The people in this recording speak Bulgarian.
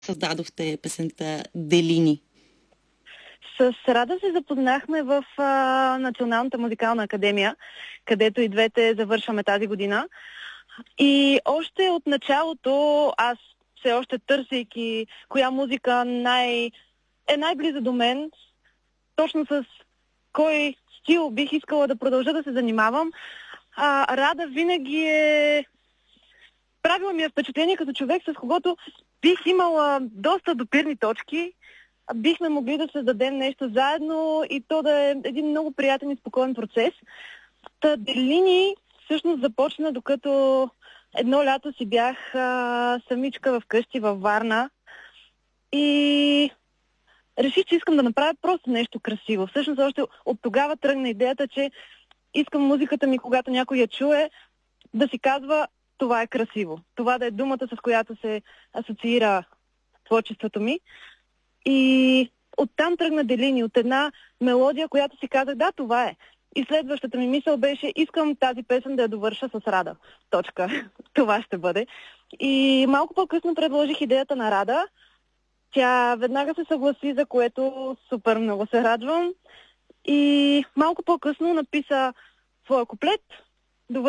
създадохте песента Делини? С Рада се запознахме в Националната музикална академия, където и двете завършваме тази година. И още от началото, аз все още търсейки коя музика е най-близо до мен, точно с кой стил бих искала да продължа да се занимавам, Рада винаги правила ми впечатление като човек, с когото бих имала доста допирни точки, бихме могли да създадем нещо заедно и то да е един много приятен и спокоен процес. Делини всъщност започна докато едно лято си бях самичка вкъщи във Варна и реших, че искам да направя просто нещо красиво. Всъщност още от тогава тръгна идеята, че искам музиката ми, когато някой я чуе, да си казва: това е красиво. Това да е думата, с която се асоциира творчеството ми. И оттам тръгна Делини, от една мелодия, която си казах: да, това е. И следващата ми мисъл беше: искам тази песен да я довърша с Рада. Точка. Това ще бъде. И малко по-късно предложих идеята на Рада. Тя веднага се съгласи, за което супер много се радвам. И малко по-късно написа своя куплет,